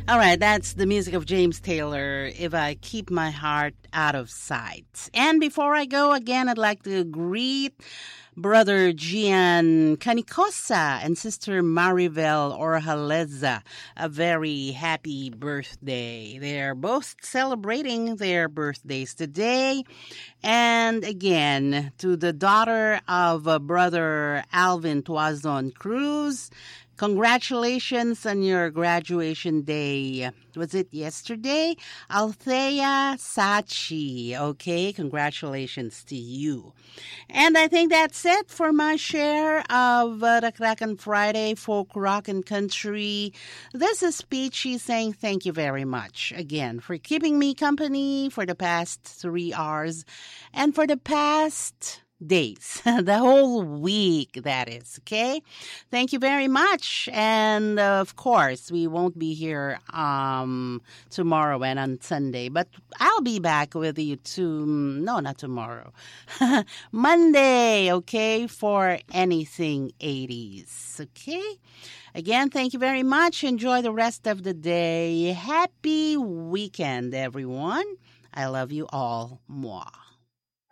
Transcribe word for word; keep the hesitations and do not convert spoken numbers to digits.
All right, that's the music of James Taylor, If I Keep My Heart Out of Sight. And before I go, again, I'd like to greet Brother Gian Canicosa and Sister Maribel Orjaleza a very happy birthday. They're both celebrating their birthdays today. And again, to the daughter of uh, Brother Alvin Tuazon Cruz, congratulations on your graduation day. Was it yesterday? Althea Sachi. Okay, congratulations to you. And I think that's it for my share of uh, Rakrakan Friday, Folk Rock and Country. This is Peachy saying thank you very much again for keeping me company for the past three hours and for the past days, the whole week, that is, okay? Thank you very much. And uh, of course, we won't be here um, tomorrow and on Sunday, but I'll be back with you to, no, not tomorrow, Monday, okay, for Anything eighties, okay? Again, thank you very much. Enjoy the rest of the day. Happy weekend, everyone. I love you all. Mwah.